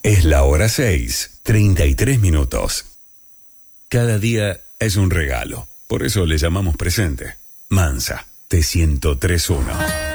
Es la hora 6:33. Cada día es un regalo. Por eso le llamamos presente. Mansa, T1031.